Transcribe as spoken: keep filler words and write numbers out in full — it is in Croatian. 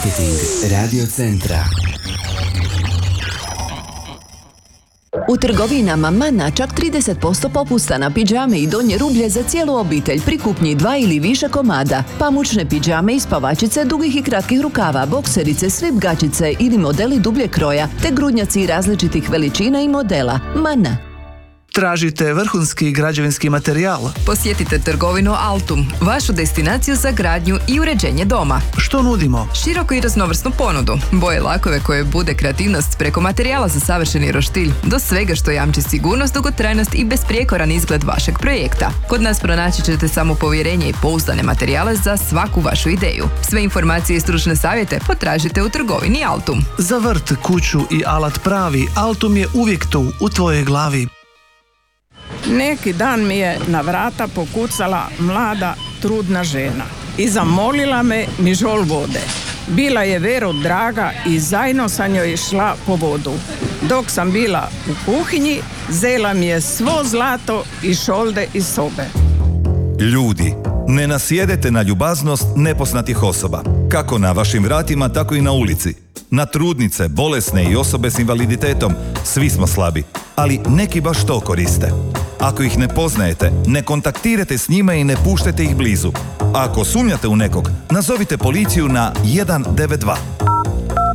Marketing Radio Centra. U trgovinama Mana čak trideset posto popusta na pidžame i donje rublje za cijelu obitelj pri kupnji dva ili više komada. Pamučne pidžame i spavačice dugih i kratkih rukava, bokserice, slip gačice ili modeli dublje kroja, te grudnjaci različitih veličina i modela. Mana. Tražite vrhunski građevinski materijal? Posjetite trgovinu Altum, vašu destinaciju za gradnju i uređenje doma. Što nudimo? Široku i raznovrsnu ponudu, boje lakove koje bude kreativnost preko materijala za savršeni roštilj, do svega što jamči sigurnost, dugotrajnost i besprijekoran izgled vašeg projekta. Kod nas pronaći ćete samo povjerenje i pouzdane materijale za svaku vašu ideju. Sve informacije i stručne savjete potražite u trgovini Altum. Za vrt, kuću i alat pravi, Altum je uvijek tu, u tvojoj glavi. Neki dan mi je na vrata pokucala mlada, trudna žena i zamolila me mižol vode. Bila je Vero draga i zajedno sam joj išla po vodu. Dok sam bila u kuhinji, zela mi je svo zlato i šolde iz sobe. Ljudi, ne nasjedete na ljubaznost nepoznatih osoba, kako na vašim vratima, tako i na ulici. Na trudnice, bolesne i osobe s invaliditetom svi smo slabi, ali neki baš to koriste. Ako ih ne poznajete, ne kontaktirajte s njima i ne puštajte ih blizu. Ako sumnjate u nekog, nazovite policiju na jedan devet dva.